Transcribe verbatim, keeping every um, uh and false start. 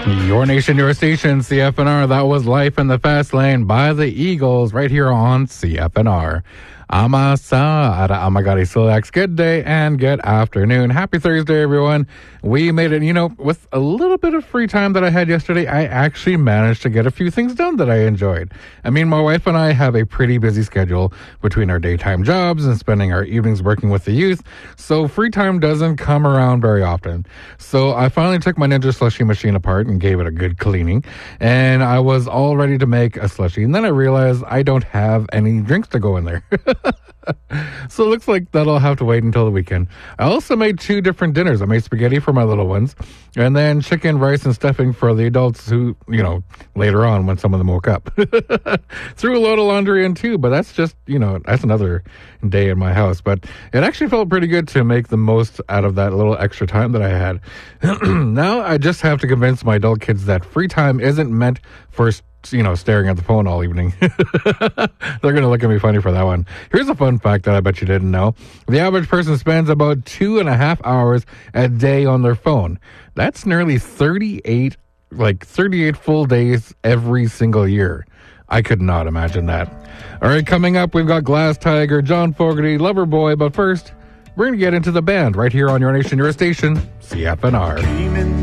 Your Nation, Your Station, C F N R. That was Life in the Fast Lane by the Eagles right here on C F N R. Amasa Ara Amagari Silax. Good day and good afternoon. Happy Thursday, everyone. We made it, you know, with a little bit of free time that I had yesterday, I actually managed to get a few things done that I enjoyed. I mean, my wife and I have a pretty busy schedule between our daytime jobs and spending our evenings working with the youth, so free time doesn't come around very often. So I finally took my Ninja slushie machine apart and gave it a good cleaning, and I was all ready to make a slushie, and then I realized I don't have any drinks to go in there. So it looks like that'll have to wait until the weekend. I also made two different dinners. I made spaghetti for my little ones, and then chicken, rice, and stuffing for the adults who, you know, later on when some of them woke up. Threw a load of laundry in too, but that's just, you know, that's another day in my house. But it actually felt pretty good to make the most out of that little extra time that I had. Now I just have to convince my adult kids that free time isn't meant for you know, staring at the phone all evening. They're going to look at me funny for that one. Here's a fun fact that I bet you didn't know. The average person spends about two and a half hours a day on their phone. That's nearly thirty-eight, like thirty-eight full days every single year. I could not imagine that. All right, coming up, we've got Glass Tiger, John Fogerty, Loverboy, but first, we're going to get into the band right here on Your Nation, Your Station, C F N R.